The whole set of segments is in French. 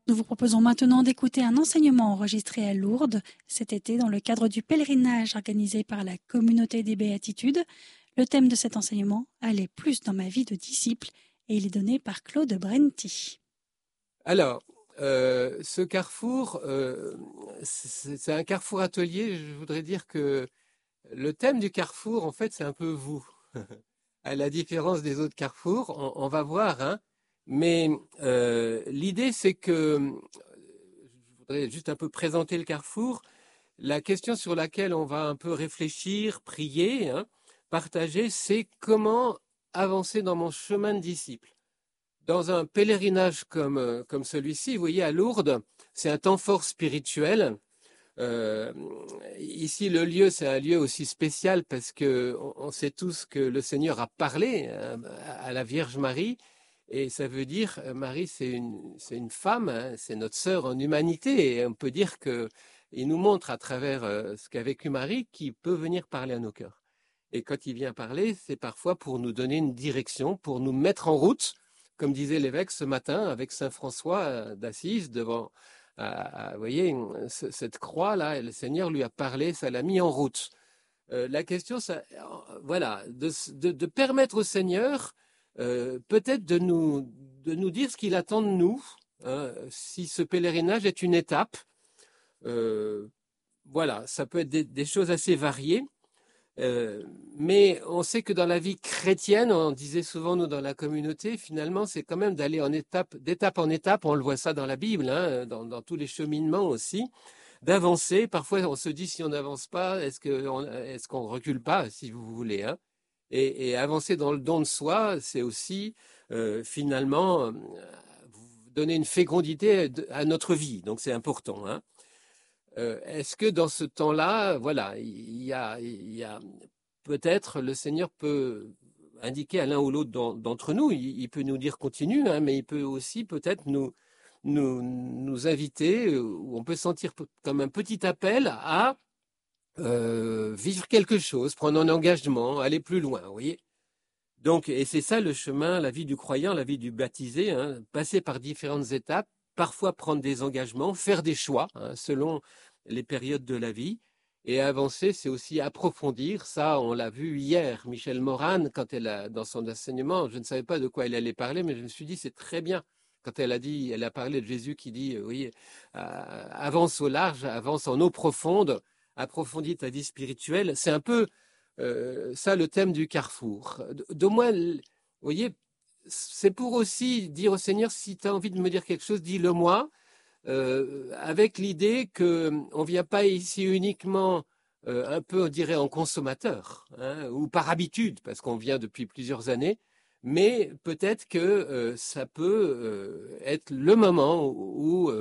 Nous vous proposons maintenant d'écouter un enseignement enregistré à Lourdes cet été dans le cadre du pèlerinage organisé par la Communauté des Béatitudes. Le thème de cet enseignement, Aller plus dans ma vie de disciple, et il est donné par Claude Brenti. Alors, ce carrefour, c'est un carrefour atelier. Je voudrais dire que le thème du carrefour, en fait, c'est un peu vous. À la différence des autres carrefours, on va voir, hein. Mais l'idée, c'est que je voudrais juste un peu présenter le carrefour. La question sur laquelle on va un peu réfléchir, prier, hein, partager, c'est comment avancer dans mon chemin de disciple. Dans un pèlerinage comme celui-ci, vous voyez, à Lourdes, c'est un temps fort spirituel. Euh, Ici, le lieu, c'est un lieu aussi spécial parce que on sait tous que le Seigneur a parlé à la Vierge Marie. Et ça veut dire, Marie, c'est une femme, hein, c'est notre sœur en humanité. Et on peut dire qu'il nous montre à travers ce qu'a vécu Marie qu'il peut venir parler à nos cœurs. Et quand il vient parler, c'est parfois pour nous donner une direction, pour nous mettre en route, comme disait l'évêque ce matin avec Saint François d'Assise devant, vous voyez, cette croix-là, le Seigneur lui a parlé, ça l'a mis en route. La question, voilà, de permettre au Seigneur peut-être de nous dire ce qu'il attend de nous, hein, si ce pèlerinage est une étape. Voilà, ça peut être des choses assez variées. Mais on sait que dans la vie chrétienne, on disait souvent nous dans la communauté, finalement, c'est quand même d'aller d'étape en étape. On le voit ça dans la Bible, hein, dans tous les cheminements aussi, d'avancer. Parfois, on se dit si on n'avance pas, est-ce qu'on recule pas, si vous voulez, hein. Et avancer dans le don de soi, c'est aussi finalement donner une fécondité à notre vie. Donc c'est important, hein. Est-ce que dans ce temps-là, voilà, il y a peut-être le Seigneur peut indiquer à l'un ou l'autre d'entre nous, il peut nous dire continue, hein, mais il peut aussi peut-être nous inviter, ou on peut sentir comme un petit appel à vivre quelque chose, prendre un engagement, aller plus loin, vous voyez. Donc, et c'est ça le chemin, la vie du croyant, la vie du baptisé, hein, passer par différentes étapes, parfois prendre des engagements, faire des choix, hein, selon les périodes de la vie. Et avancer, c'est aussi approfondir. Ça, on l'a vu hier, Michel Morane, quand dans son enseignement, je ne savais pas de quoi elle allait parler, mais je me suis dit, c'est très bien. Quand elle a parlé de Jésus qui dit, oui, avance au large, avance en eau profonde, approfondis ta vie spirituelle. C'est un peu ça le thème du carrefour. Vous voyez, c'est pour aussi dire au Seigneur, si tu as envie de me dire quelque chose, dis-le-moi, avec l'idée qu'on ne vient pas ici uniquement un peu, on dirait, en consommateur, hein, ou par habitude, parce qu'on vient depuis plusieurs années, mais peut-être que ça peut être le moment où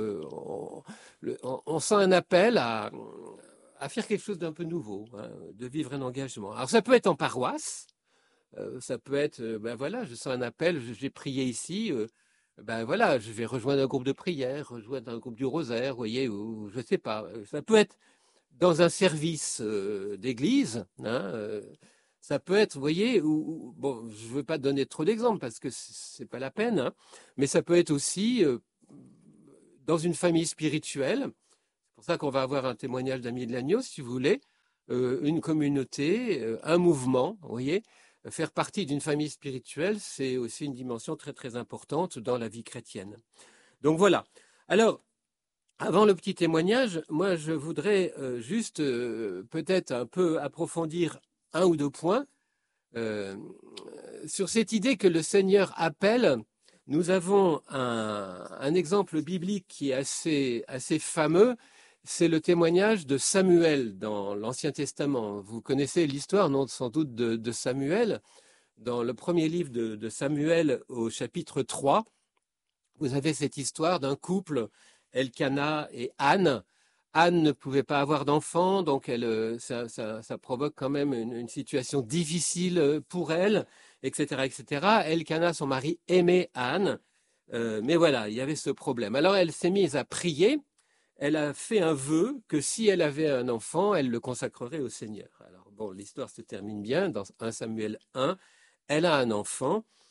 on sent un appel à faire quelque chose d'un peu nouveau, hein, de vivre un engagement. Alors ça peut être en paroisse, ça peut être, ben voilà, je sens un appel, j'ai prié ici, ben voilà, je vais rejoindre un groupe de prière, rejoindre un groupe du rosaire, vous voyez, ou je sais pas. Ça peut être dans un service d'église, hein, ça peut être, vous voyez, bon, je ne veux pas donner trop d'exemples parce que c'est pas la peine, hein, mais ça peut être aussi dans une famille spirituelle. C'est pour ça qu'on va avoir un témoignage d'Amis de l'Agneau, si vous voulez, une communauté, un mouvement, vous voyez. Faire partie d'une famille spirituelle, c'est aussi une dimension très très importante dans la vie chrétienne. Donc voilà. Alors, avant le petit témoignage, moi je voudrais juste peut-être un peu approfondir un ou deux points euh, sur cette idée que le Seigneur appelle. Nous avons un exemple biblique qui est assez fameux, c'est le témoignage de Samuel dans l'Ancien Testament. Vous connaissez l'histoire, non, sans doute, de Samuel. Dans le premier livre de Samuel, au chapitre 3, vous avez cette histoire d'un couple, Elkana et Anne. Anne ne pouvait pas avoir d'enfant, donc ça provoque quand même une situation difficile pour elle, etc., etc. Elkana, son mari, aimait Anne, mais voilà, il y avait ce problème. Alors elle s'est mise à prier. Elle a fait un vœu que si elle avait un enfant, elle le consacrerait au Seigneur. Alors bon, l'histoire se termine bien dans 1 Samuel 1. Elle a un enfant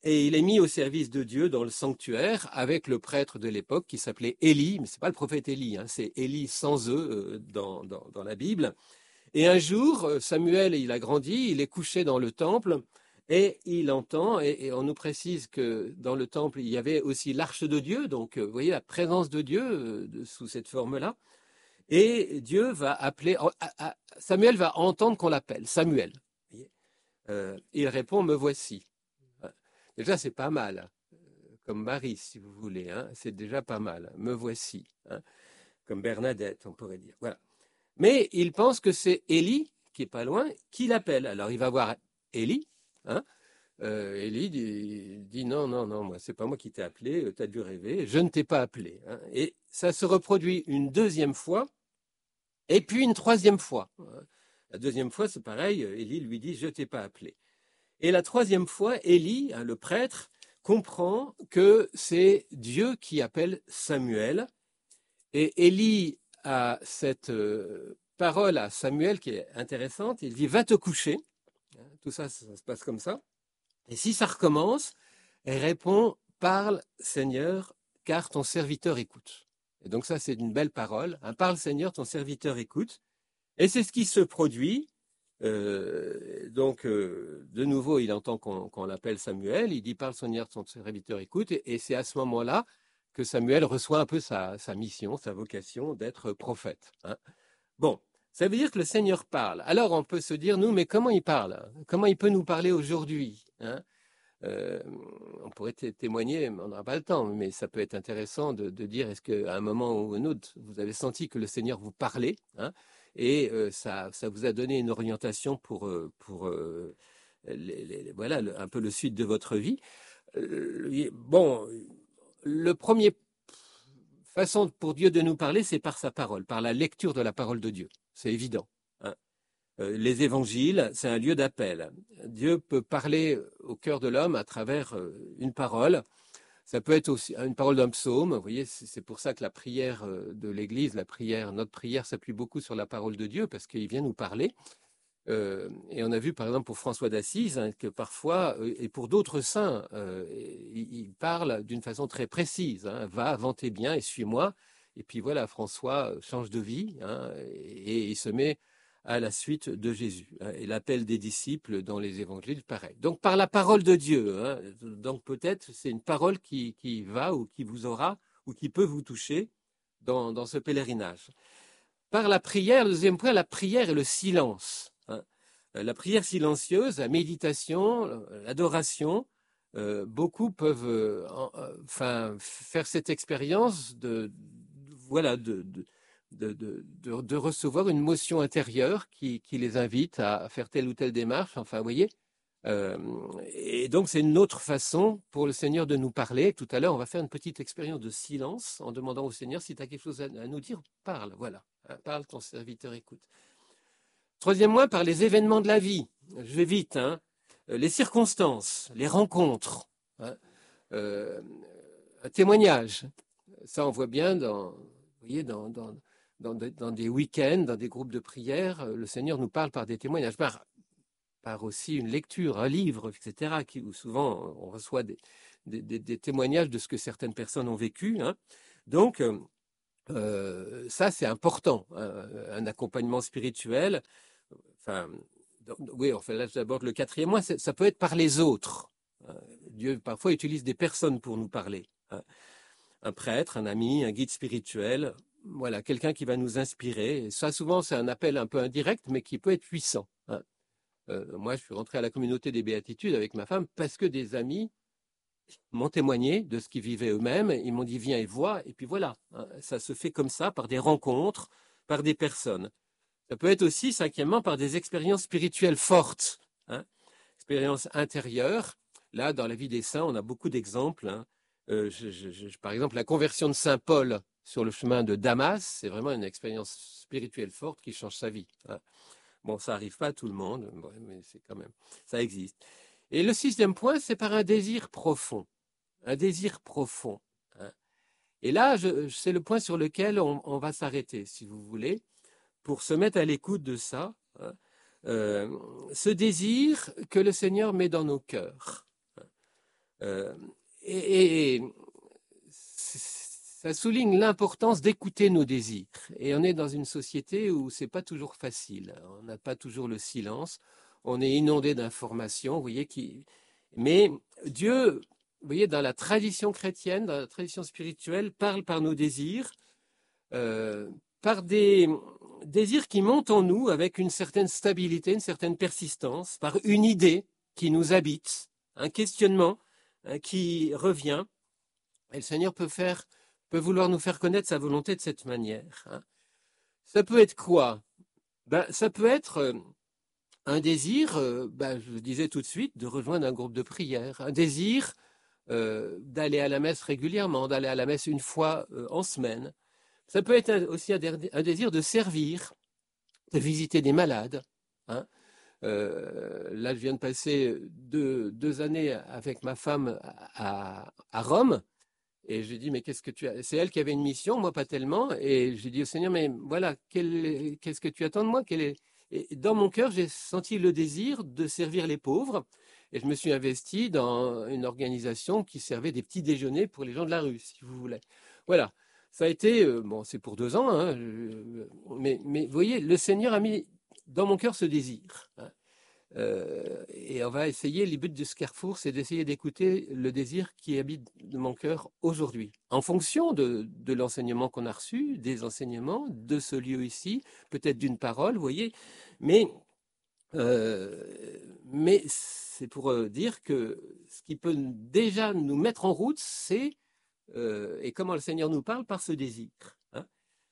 Et il est mis au service de Dieu dans le sanctuaire avec le prêtre de l'époque qui s'appelait Élie, mais ce n'est pas le prophète Élie, hein, c'est Élie sans eux dans la Bible. Et un jour, Samuel, il a grandi, il est couché dans le temple et il entend, et on nous précise que dans le temple, il y avait aussi l'arche de Dieu, donc vous voyez la présence de Dieu sous cette forme-là. Et Dieu va appeler, Samuel va entendre qu'on l'appelle, Samuel. Il répond, me voici. Déjà, c'est pas mal, comme Marie, si vous voulez, hein, c'est déjà pas mal, me voici, hein, comme Bernadette, on pourrait dire. Voilà. Mais il pense que c'est Élie, qui est pas loin, qui l'appelle. Alors il va voir Élie, hein, Élie dit non, non, non, moi, c'est pas moi qui t'ai appelé, tu as dû rêver, je ne t'ai pas appelé, hein. Et ça se reproduit une deuxième fois, et puis une troisième fois. La deuxième fois, c'est pareil, Élie lui dit, je ne t'ai pas appelé. Et la troisième fois, Élie, hein, le prêtre, comprend que c'est Dieu qui appelle Samuel. Et Élie a cette parole à Samuel qui est intéressante. Il dit, va te coucher. Tout ça, ça se passe comme ça. Et si ça recommence, elle répond, parle Seigneur, car ton serviteur écoute. Et donc ça, c'est une belle parole. Hein, parle Seigneur, ton serviteur écoute. Et c'est ce qui se produit. De nouveau, il entend qu'on l'appelle Samuel. Il dit, parle Seigneur, ton serviteur écoute. Et c'est à ce moment-là que Samuel reçoit un peu sa mission, sa vocation d'être prophète. Hein. Bon, ça veut dire que le Seigneur parle. Alors on peut se dire, nous, mais comment il parle? Comment il peut nous parler aujourd'hui, hein? On pourrait témoigner, mais on n'aura pas le temps, mais ça peut être intéressant de dire, est-ce qu'à un moment ou un autre, vous avez senti que le Seigneur vous parlait, hein, et ça vous a donné une orientation pour voilà, un peu le suite de votre vie. Bon, le premier façon pour Dieu de nous parler, c'est par sa parole, par la lecture de la parole de Dieu. C'est évident. Hein. Les évangiles, c'est un lieu d'appel. Dieu peut parler au cœur de l'homme à travers une parole. Ça peut être aussi une parole d'un psaume. Vous voyez, c'est pour ça que la prière de l'Église, notre prière s'appuie beaucoup sur la parole de Dieu parce qu'il vient nous parler. Et on a vu par exemple pour François d'Assise, hein, que parfois, et pour d'autres saints, il parle d'une façon très précise. Hein, va avant tes biens et suis-moi. Et puis voilà, François change de vie, hein, et il se met à la suite de Jésus. Hein, et l'appel des disciples dans les évangiles, pareil. Donc par la parole de Dieu. Hein, donc peut-être c'est une parole qui va ou qui vous aura ou qui peut vous toucher dans ce pèlerinage. Par la prière, le deuxième point, la prière et le silence. Hein. La prière silencieuse, la méditation, l'adoration, beaucoup peuvent faire cette expérience voilà, de recevoir une motion intérieure qui les invite à faire telle ou telle démarche. Enfin, vous voyez. Et donc, c'est une autre façon pour le Seigneur de nous parler. Tout à l'heure, on va faire une petite expérience de silence en demandant au Seigneur si tu as quelque chose à nous dire, parle, voilà. Parle, ton serviteur écoute. Troisièmement, par les événements de la vie. Je vais vite, hein. Les circonstances, les rencontres, hein. Un témoignage. Ça, on voit bien vous voyez, dans des week-ends, dans des groupes de prière, le Seigneur nous parle par des témoignages, par aussi une lecture, un livre, etc., où souvent on reçoit des témoignages de ce que certaines personnes ont vécu. Hein. Donc, ça, c'est important, hein, un accompagnement spirituel. Enfin, oui, enfin, là, j'aborde le quatrième point, ça peut être par les autres. Dieu, parfois, utilise des personnes pour nous parler. Hein. Un prêtre, un ami, un guide spirituel, voilà, quelqu'un qui va nous inspirer. Et ça, souvent, c'est un appel un peu indirect, mais qui peut être puissant. Hein. Moi, je suis rentré à la communauté des béatitudes avec ma femme parce que des amis m'ont témoigné de ce qu'ils vivaient eux-mêmes. Ils m'ont dit, viens et vois. Et puis voilà, hein, ça se fait comme ça, par des rencontres, par des personnes. Ça peut être aussi, cinquièmement, par des expériences spirituelles fortes, hein, expériences intérieures. Là, dans la vie des saints, on a beaucoup d'exemples. Hein. Par exemple, la conversion de Saint Paul sur le chemin de Damas, c'est vraiment une expérience spirituelle forte qui change sa vie. Hein. Bon, ça n'arrive pas à tout le monde, mais c'est quand même, ça existe. Et le sixième point, c'est par un désir profond. Un désir profond. Hein. Et là, c'est le point sur lequel on va s'arrêter, si vous voulez, pour se mettre à l'écoute de ça. Hein. Ce désir que le Seigneur met dans nos cœurs. Euh, et ça souligne l'importance d'écouter nos désirs. Et on est dans une société où c'est pas toujours facile. On n'a pas toujours le silence. On est inondé d'informations, vous voyez, mais Dieu, vous voyez, dans la tradition chrétienne, dans la tradition spirituelle, parle par nos désirs, par des désirs qui montent en nous avec une certaine stabilité, une certaine persistance, par une idée qui nous habite, un questionnement qui revient. Et le Seigneur peut vouloir nous faire connaître sa volonté de cette manière. Ça peut être quoi? Ça peut être un désir, je disais tout de suite, de rejoindre un groupe de prière, un désir d'aller à la messe régulièrement, d'aller à la messe une fois en semaine. Ça peut être aussi un désir de servir, de visiter des malades. Hein. Là, je viens de passer deux années avec ma femme à Rome. Et je lui ai dit, mais qu'est-ce que tu as? C'est elle qui avait une mission, moi pas tellement. Et j'ai dit au Seigneur, mais voilà, qu'est-ce que tu attends de moi? Et dans mon cœur, j'ai senti le désir de servir les pauvres. Et je me suis investi dans une organisation qui servait des petits déjeuners pour les gens de la rue, si vous voulez. Voilà. Ça a été, c'est pour 2 ans, hein, mais vous voyez, le Seigneur a mis dans mon cœur ce désir. Hein. Et on va essayer, les buts de ce carrefour, c'est d'essayer d'écouter le désir qui habite de mon cœur aujourd'hui, en fonction de l'enseignement qu'on a reçu, des enseignements, de ce lieu ici, peut-être d'une parole, vous voyez, mais c'est pour dire que ce qui peut déjà nous mettre en route, c'est, et comment le Seigneur nous parle, par ce désir. Hein.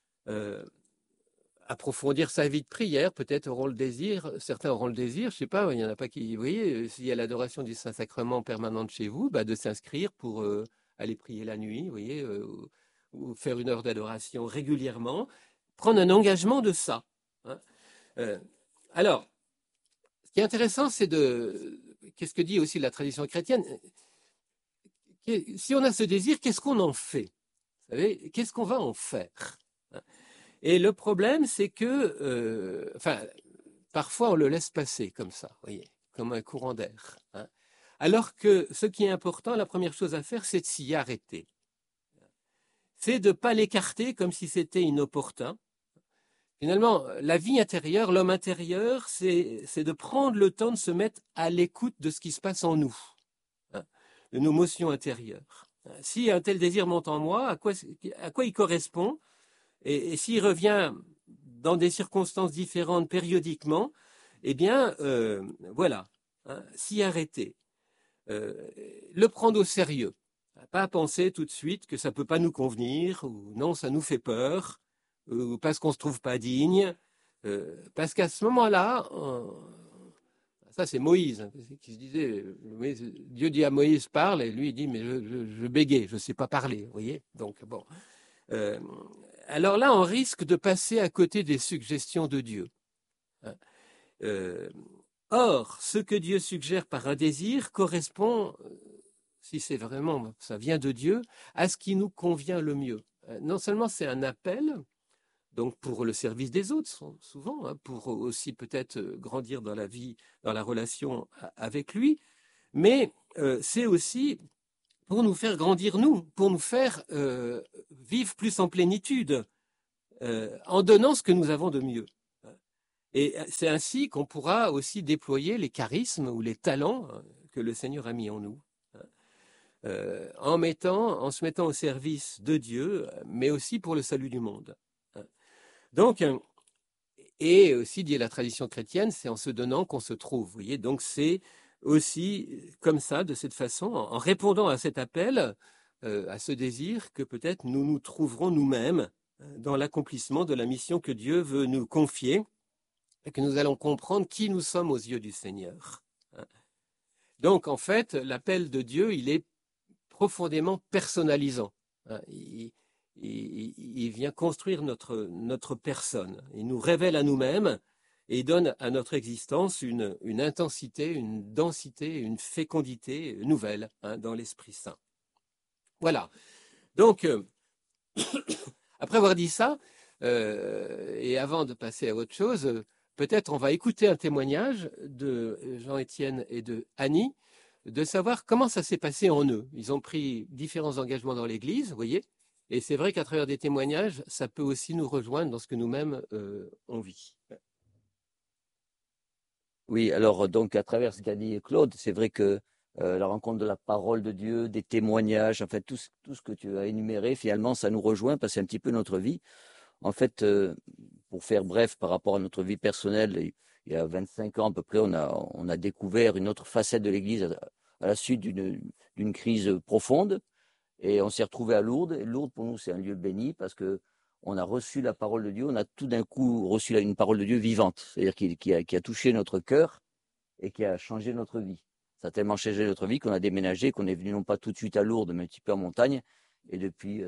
Approfondir sa vie de prière, peut-être auront le désir, certains auront le désir, je ne sais pas, il n'y en a pas qui, vous voyez, s'il y a l'adoration du Saint-Sacrement permanente chez vous, de s'inscrire pour aller prier la nuit, vous voyez, ou faire une heure d'adoration régulièrement, prendre un engagement de ça. Hein. Alors, ce qui est intéressant, c'est qu'est-ce que dit aussi la tradition chrétienne? Si on a ce désir, qu'est-ce qu'on en fait? Vous savez, qu'est-ce qu'on va en faire? Et le problème, c'est que, parfois on le laisse passer comme ça, vous voyez, comme un courant d'air. Hein. Alors que ce qui est important, la première chose à faire, c'est de s'y arrêter. C'est de ne pas l'écarter comme si c'était inopportun. Finalement, la vie intérieure, l'homme intérieur, c'est de prendre le temps de se mettre à l'écoute de ce qui se passe en nous, hein, de nos motions intérieures. Si un tel désir monte en moi, à quoi il correspond? Et s'il revient dans des circonstances différentes périodiquement, eh bien, voilà, hein, s'y arrêter, le prendre au sérieux, pas penser tout de suite que ça ne peut pas nous convenir, ou non, ça nous fait peur, ou parce qu'on ne se trouve pas digne, parce qu'à ce moment-là, ça c'est Moïse qui se disait, Dieu dit à Moïse parle, et lui il dit mais je bégaye, je ne sais pas parler, vous voyez, donc bon. Alors là, on risque de passer à côté des suggestions de Dieu. Or, ce que Dieu suggère par un désir correspond, si c'est vraiment, ça vient de Dieu, à ce qui nous convient le mieux. Non seulement c'est un appel, donc pour le service des autres, souvent, hein, pour aussi peut-être grandir dans la vie, dans la relation avec lui, mais c'est aussi pour nous faire grandir nous, pour nous faire vivre plus en plénitude, en donnant ce que nous avons de mieux. Et c'est ainsi qu'on pourra aussi déployer les charismes ou les talents que le Seigneur a mis en nous, en se mettant au service de Dieu, mais aussi pour le salut du monde. Donc, et aussi, dit la tradition chrétienne, c'est en se donnant qu'on se trouve. Vous voyez, donc c'est aussi comme ça, de cette façon, en répondant à cet appel, à ce désir, que peut-être nous nous trouverons nous-mêmes dans l'accomplissement de la mission que Dieu veut nous confier et que nous allons comprendre qui nous sommes aux yeux du Seigneur. Donc, en fait, l'appel de Dieu, il est profondément personnalisant. Il vient construire notre personne. Il nous révèle à nous-mêmes et donne à notre existence une intensité, une densité, une fécondité nouvelle dans l'Esprit Saint. Voilà. Donc, après avoir dit ça, et avant de passer à autre chose, peut-être on va écouter un témoignage de Jean-Étienne et de Annie de savoir comment ça s'est passé en eux. Ils ont pris différents engagements dans l'Église, vous voyez, et c'est vrai qu'à travers des témoignages, ça peut aussi nous rejoindre dans ce que nous-mêmes on vit. Oui, alors donc à travers ce qu'a dit Claude, c'est vrai que la rencontre de la parole de Dieu, des témoignages, en fait tout ce que tu as énuméré, finalement, ça nous rejoint parce que c'est un petit peu notre vie. En fait, pour faire bref par rapport à notre vie personnelle, il y a 25 ans à peu près, on a découvert une autre facette de l'Église à la suite d'une crise profonde. Et on s'est retrouvé à Lourdes. Et Lourdes, pour nous, c'est un lieu béni parce que on a reçu la parole de Dieu. On a tout d'un coup reçu une parole de Dieu vivante, c'est-à-dire qui a touché notre cœur et qui a changé notre vie. Ça a tellement changé notre vie qu'on a déménagé, qu'on est venu non pas tout de suite à Lourdes, mais un petit peu en montagne. Et depuis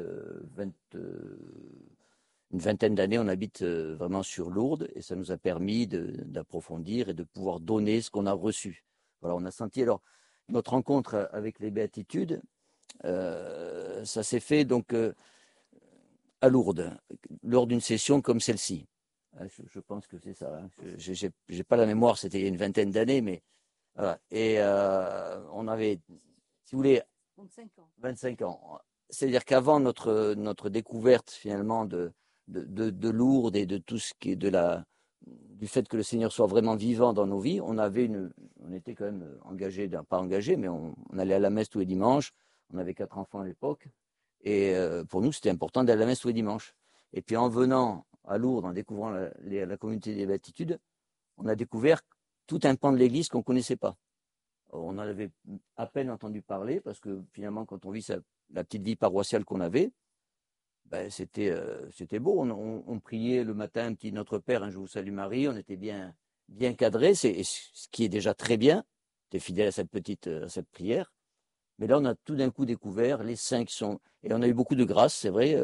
une vingtaine d'années, on habite vraiment sur Lourdes et ça nous a permis d'approfondir et de pouvoir donner ce qu'on a reçu. Voilà, on a senti alors notre rencontre avec les béatitudes. Ça s'est fait donc à Lourdes, lors d'une session comme celle-ci. Je pense que c'est ça. Hein. Je n'ai pas la mémoire, c'était il y a une vingtaine d'années, mais voilà. Et on avait, si vous voulez, 25 ans. C'est-à-dire qu'avant notre découverte finalement de Lourdes et de tout ce qui est du fait que le Seigneur soit vraiment vivant dans nos vies, on était quand même engagés, pas engagés, mais on allait à la messe tous les dimanches. On avait 4 enfants à l'époque. Et pour nous, c'était important d'aller à la messe tous les dimanches. Et puis en venant à Lourdes, en découvrant la communauté des béatitudes, on a découvert tout un pan de l'Église qu'on ne connaissait pas. On en avait à peine entendu parler parce que finalement, quand on vit la petite vie paroissiale qu'on avait, ben, c'était beau. On priait le matin un petit Notre Père, un Je vous salue Marie. On était bien cadré, ce qui est déjà très bien. Tu es fidèle à cette prière. Mais là, on a tout d'un coup découvert les saints qui sont. Et on a eu beaucoup de grâce, c'est vrai.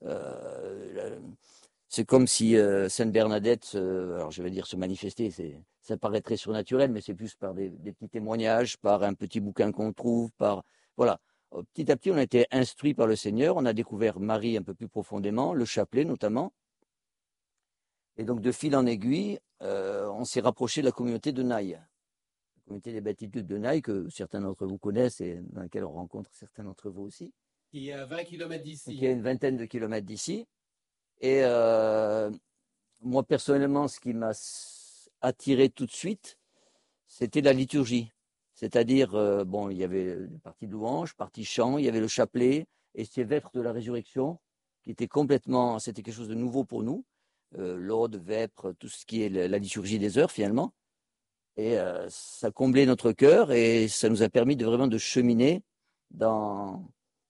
C'est comme si Sainte Bernadette, alors je vais dire se manifester, ça paraît très surnaturel, mais c'est plus par des petits témoignages, par un petit bouquin qu'on trouve, voilà. Petit à petit, on a été instruits par le Seigneur, on a découvert Marie un peu plus profondément, le chapelet notamment. Et donc, de fil en aiguille, on s'est rapproché de la communauté de Naï. La communauté des béatitudes de Naï, que certains d'entre vous connaissent et dans laquelle on rencontre certains d'entre vous aussi. Qui est à 20 km d'ici. Qui est à une vingtaine de kilomètres d'ici. Et moi, personnellement, ce qui m'a attiré tout de suite, c'était la liturgie. C'est-à-dire, bon, il y avait une partie de louange, partie chant, il y avait le chapelet et ces vêpres de la résurrection qui étaient c'était quelque chose de nouveau pour nous. Laude, vêpres, tout ce qui est la liturgie des heures finalement. Et ça comblait notre cœur et ça nous a permis vraiment de cheminer dans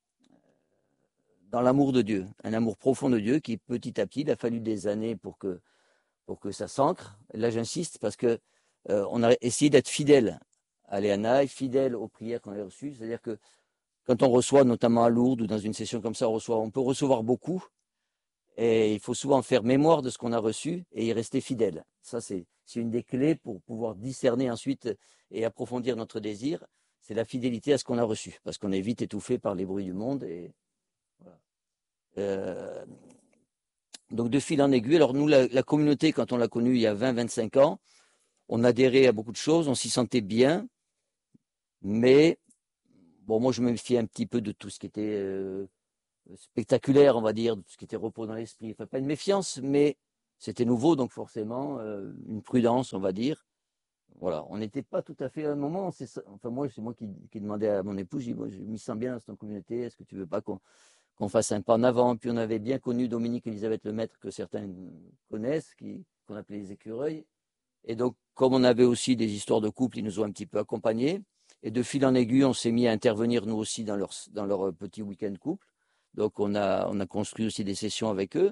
l'amour de Dieu, un amour profond de Dieu qui petit à petit, il a fallu des années pour que ça s'ancre. Là, j'insiste parce que on a essayé d'être fidèle à l'Éanaï, fidèle aux prières qu'on avait reçues. C'est-à-dire que quand on reçoit, notamment à Lourdes ou dans une session comme ça, on peut recevoir beaucoup et il faut souvent faire mémoire de ce qu'on a reçu et y rester fidèle. Ça, c'est une des clés pour pouvoir discerner ensuite et approfondir notre désir. C'est la fidélité à ce qu'on a reçu parce qu'on est vite étouffé par les bruits du monde et voilà. Donc de fil en aiguille, alors nous, la communauté, quand on l'a connue il y a 20-25 ans, on adhérait à beaucoup de choses, on s'y sentait bien, mais bon, moi je me méfiais un petit peu de tout ce qui était spectaculaire, on va dire, de tout ce qui était repos dans l'esprit. Enfin, pas une méfiance, mais c'était nouveau, donc forcément une prudence, on va dire. Voilà, on n'était pas tout à fait à un moment. Enfin moi, c'est moi qui demandais à mon épouse, je m'y sens bien dans cette communauté. Est-ce que tu veux pas qu'on fasse un pas en avant? Puis on avait bien connu Dominique Elisabeth Lemaître, que certains connaissent, qu'on appelait les écureuils. Et donc, comme on avait aussi des histoires de couple, ils nous ont un petit peu accompagnés. Et de fil en aiguille, on s'est mis à intervenir nous aussi dans leur petit week-end couple. Donc, on a construit aussi des sessions avec eux.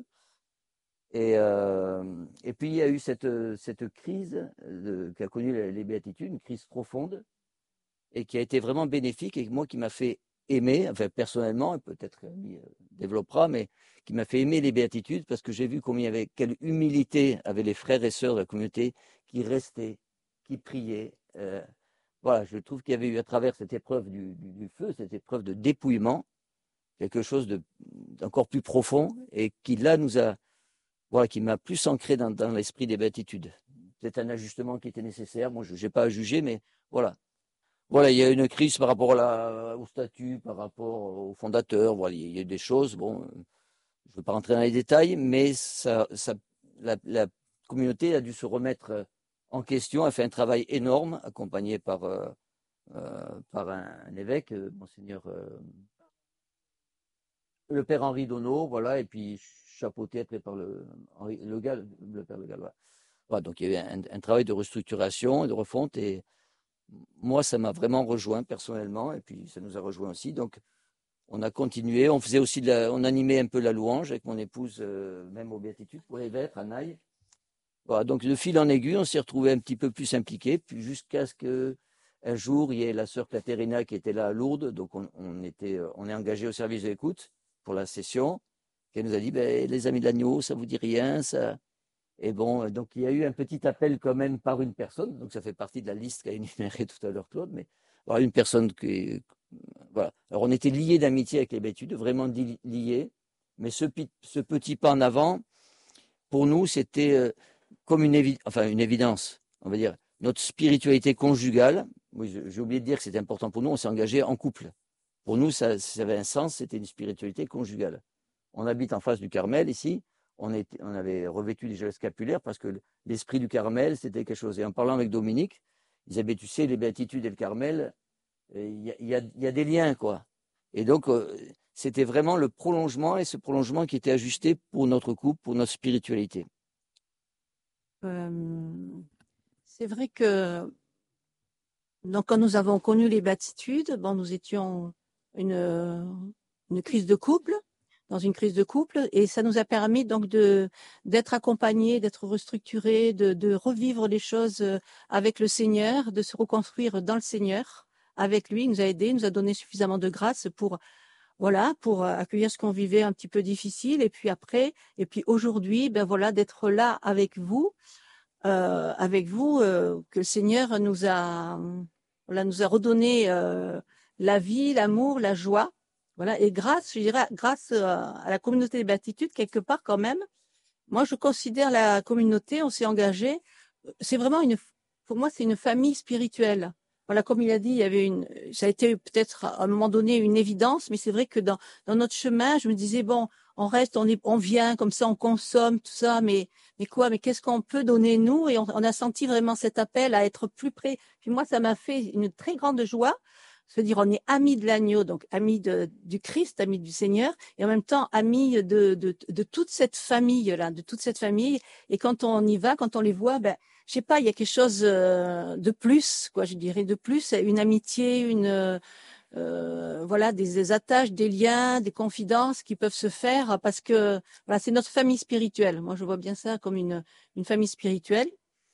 Et puis, il y a eu cette crise qu'a connue les béatitudes, une crise profonde, et qui a été vraiment bénéfique, et moi qui m'a fait aimer, enfin personnellement, et peut-être lui développera, mais qui m'a fait aimer les béatitudes, parce que j'ai vu quelle humilité avaient les frères et sœurs de la communauté qui restaient, qui priaient. Voilà, je trouve qu'il y avait eu à travers cette épreuve du feu, cette épreuve de dépouillement, quelque chose d'encore plus profond, et qui là qui m'a plus ancré dans l'esprit des béatitudes. C'est un ajustement qui était nécessaire. Moi, je n'ai pas à juger, mais voilà. Voilà, il y a une crise par rapport au statut, par rapport au fondateur. Voilà, il y a des choses. Bon, je ne veux pas rentrer dans les détails, mais la communauté a dû se remettre en question, a fait un travail énorme, accompagné par un évêque, Monseigneur le Père Henri Donneau, voilà, et puis chapeauté après par le Père Le Gall. Voilà. Voilà, donc il y a eu un travail de restructuration et de refonte, et moi, ça m'a vraiment rejoint personnellement, et puis ça nous a rejoint aussi. Donc, on a continué, on faisait aussi on animait un peu la louange avec mon épouse, même aux béatitudes pour les vêpres à Naï. Voilà, donc de fil en aiguille, on s'est retrouvé un petit peu plus impliqués, puis jusqu'à ce que un jour, il y ait la sœur Caterina qui était là à Lourdes, donc on est engagé au service de l'écoute pour la session, qui nous a dit, ben, les amis de l'agneau, ça vous dit rien, ça. Et bon, donc il y a eu un petit appel quand même par une personne, donc ça fait partie de la liste qu'a énumérée tout à l'heure Claude, mais voilà, une personne voilà. Alors on était liés d'amitié avec les bétudes, vraiment liés, mais ce petit pas en avant, pour nous, c'était comme une évidence, on va dire, notre spiritualité conjugale. Oui, j'ai oublié de dire que c'était important pour nous, on s'est engagé en couple. Pour nous, ça avait un sens, c'était une spiritualité conjugale. On habite en face du Carmel ici, on avait revêtu des gestes scapulaires parce que l'esprit du Carmel, c'était quelque chose. Et en parlant avec Dominique, ils disaient, tu sais, les béatitudes et le Carmel, il y a des liens, quoi. Et donc, c'était vraiment le prolongement, et ce prolongement qui était ajusté pour notre couple, pour notre spiritualité. C'est vrai que donc, quand nous avons connu les béatitudes, bon, nous étions une crise de couple, dans une crise de couple, et ça nous a permis donc d'être accompagnés, d'être restructurés, de revivre les choses avec le Seigneur, de se reconstruire dans le Seigneur avec lui. Il nous a aidés, il nous a donné suffisamment de grâce pour accueillir ce qu'on vivait un petit peu difficile, et puis après, et puis aujourd'hui, ben voilà, d'être là avec vous, que le Seigneur nous a redonné la vie, l'amour, la joie. Voilà, et grâce à la communauté des béatitudes, quelque part quand même, moi je considère la communauté, on s'est engagé, c'est vraiment pour moi c'est une famille spirituelle. Voilà, comme il a dit, ça a été peut-être à un moment donné une évidence, mais c'est vrai que dans notre chemin, je me disais bon, on reste, on vient comme ça, on consomme tout ça, mais qu'est-ce qu'on peut donner nous? Et on a senti vraiment cet appel à être plus près. Puis moi, ça m'a fait une très grande joie. Se dire, on est amis de l'agneau, donc amis du Christ, amis du Seigneur, et en même temps amis de toute cette famille-là, de toute cette famille. Et quand on y va, quand on les voit, ben, je sais pas, il y a quelque chose de plus, quoi, je dirais, de plus, une amitié, voilà, des attaches, des liens, des confidences qui peuvent se faire parce que voilà, c'est notre famille spirituelle. Moi, je vois bien ça comme une famille spirituelle.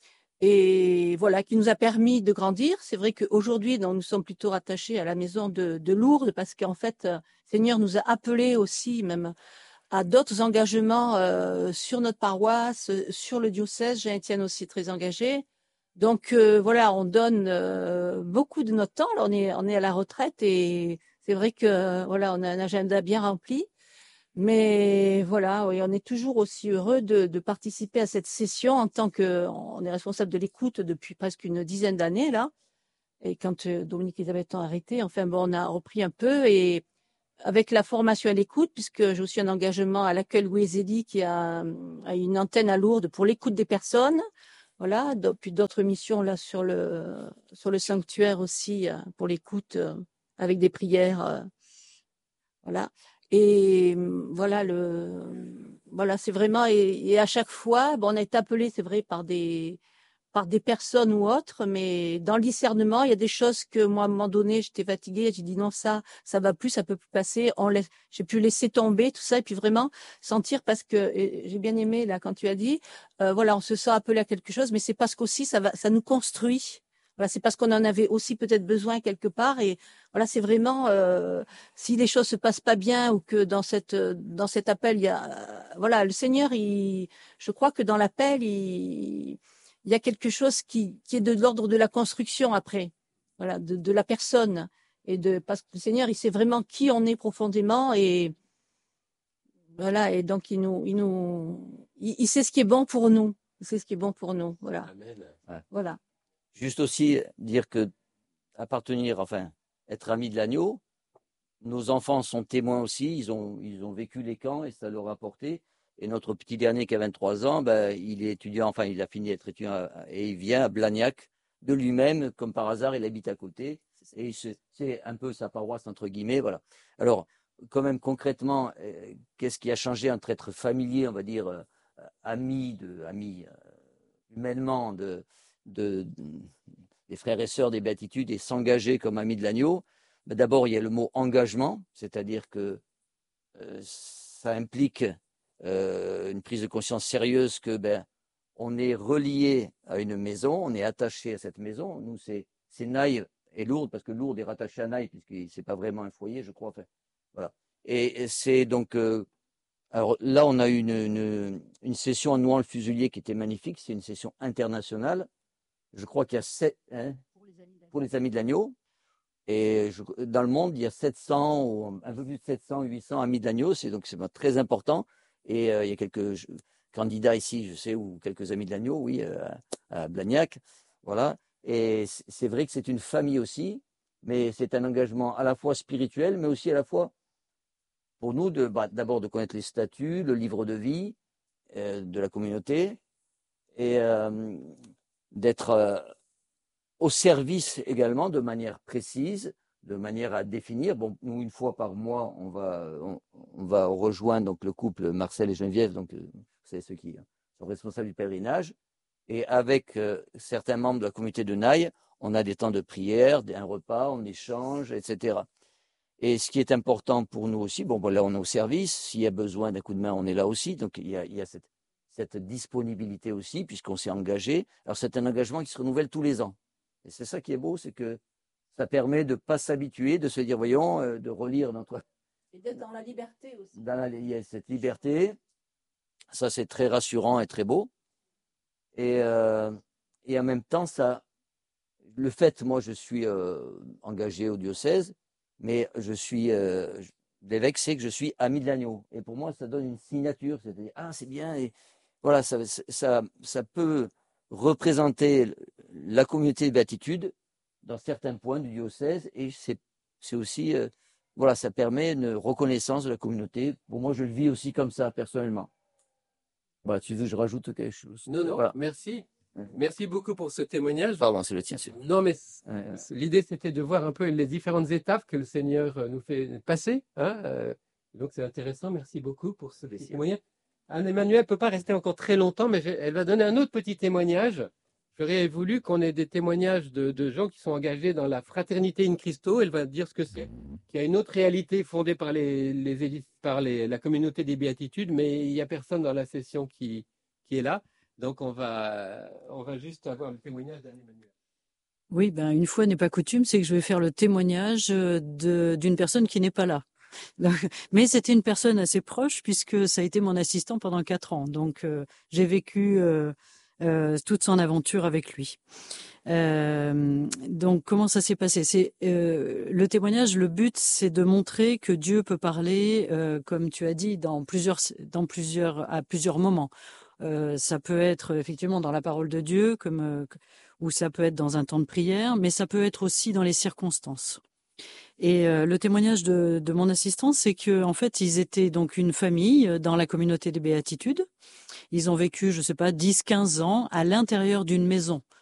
Et voilà, qui nous a permis de grandir. C'est vrai qu'aujourd'hui, nous sommes plutôt rattachés à la maison de Lourdes parce qu'en fait, le Seigneur nous a appelés aussi même à d'autres engagements sur notre paroisse, sur le diocèse. Jean-Étienne aussi très engagé. Donc voilà, on donne beaucoup de notre temps. Là, on est à la retraite et c'est vrai que voilà, on a un agenda bien rempli. Mais voilà, oui, on est toujours aussi heureux de participer à cette session en tant on est responsable de l'écoute depuis presque une dizaine d'années là. Et quand Dominique et Elisabeth ont arrêté, enfin bon, on a repris un peu et avec la formation à l'écoute, puisque j'ai aussi un engagement à l'accueil Louis Zélie qui a une antenne à Lourdes pour l'écoute des personnes. Voilà, puis d'autres missions là sur le sanctuaire aussi pour l'écoute avec des prières. Voilà. Et voilà voilà, c'est vraiment et à chaque fois, bon, on est appelé, c'est vrai, par des personnes ou autres, mais dans le discernement, il y a des choses que moi, à un moment donné, j'étais fatiguée, j'ai dit non, ça va plus, ça peut plus passer. J'ai pu laisser tomber tout ça et puis vraiment sentir parce que j'ai bien aimé là quand tu as dit, voilà, on se sent appelé à quelque chose, mais c'est parce qu'aussi ça nous construit. Voilà, c'est parce qu'on en avait aussi peut-être besoin quelque part et voilà, c'est vraiment si les choses se passent pas bien ou que dans cet appel il y a voilà, le Seigneur, je crois que dans l'appel il y a quelque chose qui est de l'ordre de la construction après, voilà, de la personne parce que le Seigneur, il sait vraiment qui on est profondément et voilà, et donc il sait ce qui est bon pour nous, il sait ce qui est bon pour nous, voilà. Amen. Ouais. Voilà. Juste aussi dire que appartenir, enfin, être amis de l'agneau. Nos enfants sont témoins aussi, ils ont vécu les camps et ça leur a apporté. Et notre petit dernier qui a 23 ans, ben, il est étudiant, enfin, il a fini d'être étudiant et il vient à Blagnac de lui-même, comme par hasard, il habite à côté. Et c'est un peu sa paroisse, entre guillemets, voilà. Alors, quand même, concrètement, qu'est-ce qui a changé entre être familier, on va dire, amis humainement des frères et sœurs des béatitudes et s'engager comme amis de l'agneau? Ben, d'abord, il y a le mot engagement, c'est-à-dire que ça implique une prise de conscience sérieuse que ben, on est relié à une maison, on est attaché à cette maison. Nous, c'est Naï et Lourdes, parce que Lourdes est rattaché à Naï, puisque c'est pas vraiment un foyer, je crois. Enfin, voilà. Et c'est donc... alors là, on a eu une session à Nouan-le-Fuselier qui était magnifique. C'est une session internationale. Je crois qu'il y a 7... Hein, pour les amis de l'agneau. Et dans le monde, il y a 700, ou un peu plus de 700, 800 amis de l'agneau. Donc c'est très important. Et il y a quelques candidats ici, je sais, ou quelques amis de l'agneau, oui, à Blagnac. Voilà. Et c'est vrai que c'est une famille aussi, mais c'est un engagement à la fois spirituel, mais aussi à la fois pour nous d'abord de connaître les statuts, le livre de vie de la communauté, et d'être au service également de manière précise, de manière à définir. Bon, nous, une fois par mois, on va rejoindre donc, le couple Marcel et Geneviève, donc c'est ceux qui sont responsables du pèlerinage. Et avec certains membres de la communauté de Naï, on a des temps de prière, un repas, on échange, etc. Et ce qui est important pour nous aussi, bon, là on est au service, s'il y a besoin d'un coup de main, on est là aussi. Donc il y a cette disponibilité aussi, puisqu'on s'est engagé. Alors c'est un engagement qui se renouvelle tous les ans. Et c'est ça qui est beau, c'est que ça permet de ne pas s'habituer, de se dire, voyons, de relire notre... Et d'être dans la liberté aussi. Il y a cette liberté, ça c'est très rassurant et très beau. Et en même temps, le fait, moi je suis engagé au diocèse, mais l'évêque sait que je suis ami de l'agneau. Et pour moi, ça donne une signature, c'est-à-dire, ah c'est bien, et voilà, ça peut représenter la communauté de béatitude dans certains points du diocèse, et c'est aussi, voilà, ça permet une reconnaissance de la communauté. Pour moi, je le vis aussi comme ça, personnellement. Voilà, tu veux que je rajoute quelque chose? Non, Voilà. merci. Merci beaucoup pour ce témoignage. Pardon, c'est le tien. Non, mais l'idée, c'était de voir un peu les différentes étapes que le Seigneur nous fait passer. Hein, donc, c'est intéressant. Merci beaucoup pour ce petit témoignage. Anne-Emmanuelle ne peut pas rester encore très longtemps, mais elle va donner un autre petit témoignage. J'aurais voulu qu'on ait des témoignages de gens qui sont engagés dans la fraternité in Christo. Elle va dire ce que c'est. Qu'il y a une autre réalité fondée par la communauté des béatitudes, mais il n'y a personne dans la session qui est là. Donc, on va juste avoir le témoignage d'Anne-Emmanuelle. Oui, ben, une fois n'est pas coutume, c'est que je vais faire le témoignage d'une personne qui n'est pas là. Mais c'était une personne assez proche puisque ça a été mon assistant pendant 4 ans. Donc, j'ai vécu toute son aventure avec lui. Donc, comment ça s'est passé? Le témoignage, le but, c'est de montrer que Dieu peut parler, comme tu as dit, à plusieurs moments. Ça peut être effectivement dans la parole de Dieu, ou ça peut être dans un temps de prière, mais ça peut être aussi dans les circonstances. Et le témoignage de mon assistant, c'est que en fait, ils étaient donc une famille dans la communauté des béatitudes. Ils ont vécu, je sais pas, 10-15 ans à l'intérieur d'une maison.